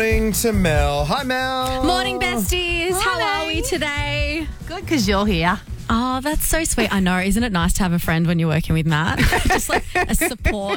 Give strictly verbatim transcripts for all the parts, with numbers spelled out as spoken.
Morning to Mel. Hi, Mel. Morning, besties. How are we today? Good, because you're here. Oh, that's so sweet. I know. Isn't it nice to have a friend when you're working with Matt? Just like a support.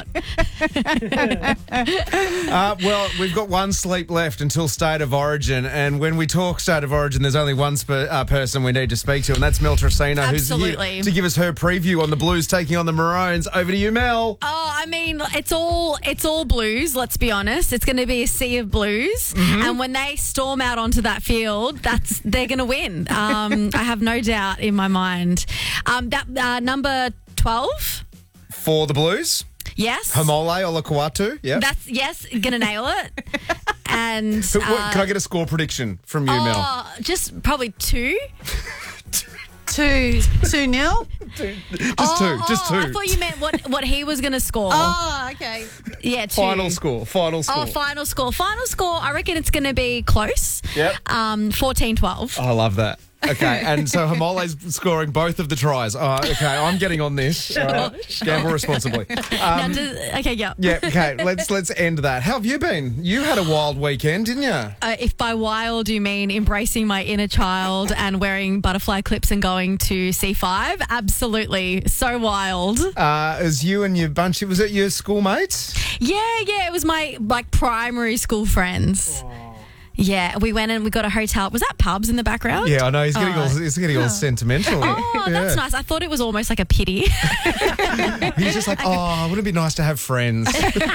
Uh, well, we've got one sleep left until State of Origin, and when we talk State of Origin, there's only one sp- uh, person we need to speak to, and that's Mel Tracina, who's Absolutely. here to give us her preview on the Blues taking on the Maroons. Over to you, Mel. Oh, I mean, it's all it's all Blues, let's be honest. It's going to be a sea of Blues, and when they storm out onto that field, that's they're going to win. Um, I have no doubt in my mind. Um, that uh, number twelve, For the Blues, yes. Haumole Olakau'atu. Yeah. That's, yes, going to nail it. And Who- what- uh, Can I get a score prediction from you, Mel? oh, just probably two. Two, two nil. Just two. Just two. I thought you meant what, what he was going to score. Oh, okay. Yeah, two. Final score. Final score. Oh, final score. Final score, I reckon it's going to be close. Yep. Um, fourteen twelve. I love that. Okay, and so Hamole's scoring both of the tries. Oh, okay, I'm getting on this. All right. Gamble responsibly. Now, Um, does, okay, yeah. yeah, okay, let's let's end that. How have you been? You had a wild weekend, didn't you? Uh, if by wild you mean embracing my inner child and wearing butterfly clips and going to C five, absolutely. So wild. Uh, it was you and your bunch, was it your schoolmates? Yeah, yeah, it was my like primary school friends. Yeah, we went and we got a hotel. Was that Pubs in the background? Yeah, I know, he's getting, Oh. all, he's getting all sentimental. Oh, that's Yeah. nice. I thought it was almost like a pity. He's just like, oh, wouldn't it be nice to have friends?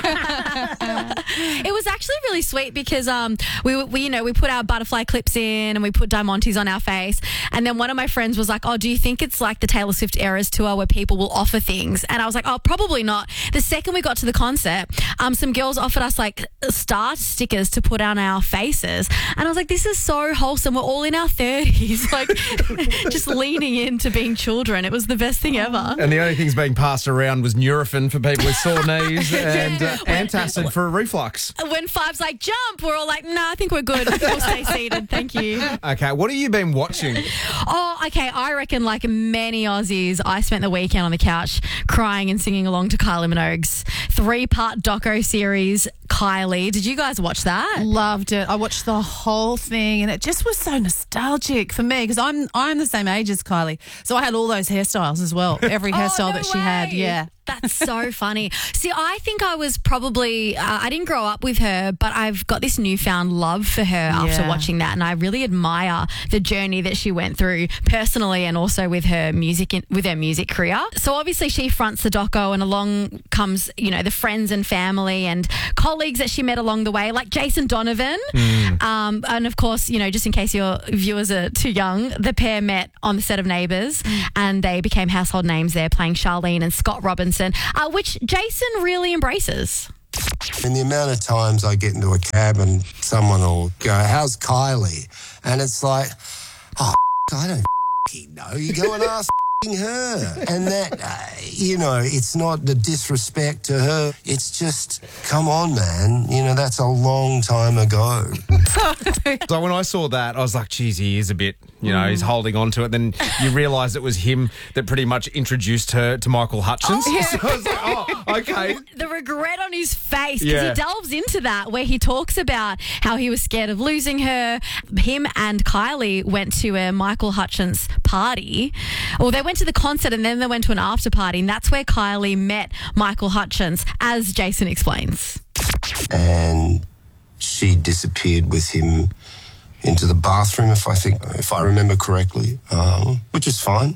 It was actually really sweet because um we, we you know we put our butterfly clips in and we put Diamantes on our face, and then one of my friends was like, oh, do you think it's like the Taylor Swift Eras tour where people will offer things? And I was like, oh, probably not. The second we got to the concert, um some girls offered us like star stickers to put on our faces, and I was like, this is so wholesome. We're all in our thirties, like just leaning into being children. It was the best thing ever. And the only things being passed around was Nurofen for people with sore knees and uh, antacid for reflux. When Five's like, jump, we're all like, no, nah, I think we're good. We'll stay seated. Thank you. Okay, what have you been watching? Oh, okay. I reckon, like many Aussies, I spent the weekend on the couch crying and singing along to Kylie Minogue's three-part doco series, Kylie. Did you guys watch that? Loved it. I watched the whole thing, and it just was so nostalgic for me because I'm I'm the same age as Kylie, so I had all those hairstyles as well. Every hairstyle Oh, no that she had, way. yeah. That's so funny. See, I think I was probably, uh, I didn't grow up with her, but I've got this newfound love for her after Yeah. watching that. And I really admire the journey that she went through personally and also with her music, in, with her music career. So obviously she fronts the doco, and along comes, you know, the friends and family and colleagues that she met along the way, like Jason Donovan. Mm. Um, and of course, you know, just in case your viewers are too young, the pair met on the set of Neighbours and they became household names there, playing Charlene and Scott Robinson, uh, which Jason really embraces. And the amount of times I get into a cab and someone will go, how's Kylie? And it's like, oh, I don't f***ing know. You go and ask f***ing her. And that, uh, you know, it's not the disrespect to her. It's just, come on, man. You know, that's a long time ago. So when I saw that, I was like, geez, he is a bit, you know, he's holding on to it. Then you realise it was him that pretty much introduced her to Michael Hutchins. Oh, yeah. So I was like, oh, okay. The regret on his face, because Yeah. he delves into that where he talks about how he was scared of losing her. Him and Kylie went to a Michael Hutchins party, or they went to the concert and then they went to an after party, and that's where Kylie met Michael Hutchins, as Jason explains. And she disappeared with him into the bathroom, if I think, if I remember correctly, um, which is fine.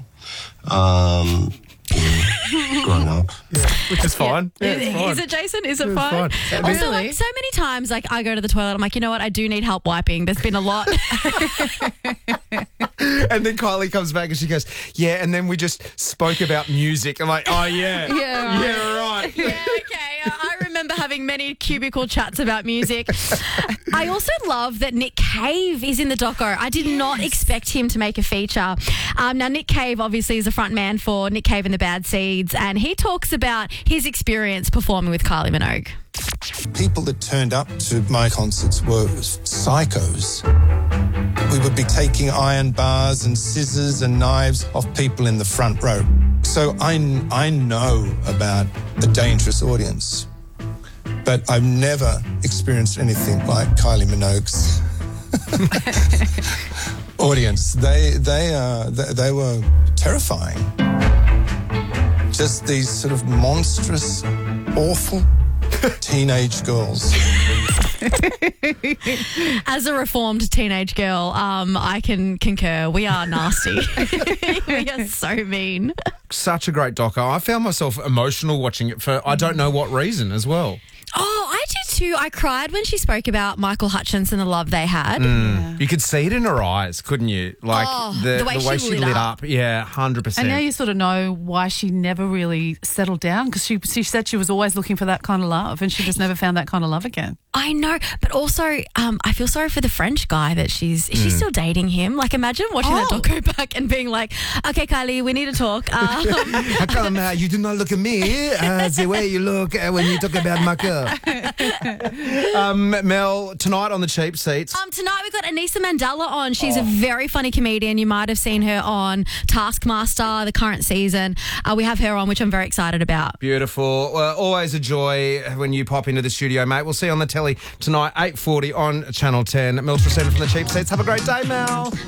Um, yeah, grown up. Which is fine. Yeah, it's is, fine. is it, Jason? Is it It's fine? fine. Also, Really? like, so many times, like I go to the toilet, I'm like, you know what? I do need help wiping. There's been a lot. And then Kylie comes back and she goes, yeah, and then we just spoke about music. I'm like, oh, yeah. Yeah, right. Yeah, right. Yeah, okay. Uh, I remember having many cubicle chats about music. I also love that Nick Cave is in the doco. I did not expect him to make a feature. Um, now, Nick Cave obviously is a front man for Nick Cave and the Bad Seeds, and he talks about his experience performing with Kylie Minogue. People that turned up to my concerts were psychos. We would be taking iron bars and scissors and knives off people in the front row. So I, I know about a dangerous audience. but I've never experienced anything like Kylie Minogue's audience. They they uh they, they were terrifying. Just these sort of monstrous, awful teenage girls. As a reformed teenage girl, um, I can concur. We are nasty. We are so mean. Such a great doco. I found myself emotional watching it for I don't know what reason as well. Oh, I did too. I cried when she spoke about Michael Hutchence and the love they had. Mm. You could see it in her eyes, couldn't you? Like Oh, the, the way she she lit lit up. up. Yeah, one hundred percent. And now you sort of know why she never really settled down, because she, she said she was always looking for that kind of love and she just never found that kind of love again. I know, but also um, I feel sorry for the French guy that she's is she still dating him? Like, imagine watching that Oh. doco back and being like, okay, Kylie, we need to talk. Um, How come uh, you do not look at me uh, the way you look uh, when you talk about my girl? um, Mel, tonight on the cheap seats. Um, tonight we've got Anissa Mandela on. She's a very funny comedian. You might have seen her on Taskmaster, the current season. Uh, we have her on, which I'm very excited about. Beautiful. Well, always a joy when you pop into the studio, mate. We'll see you on the telly tonight, eight forty on Channel ten. Mel's receiving from the cheap seats. Have a great day, Mel.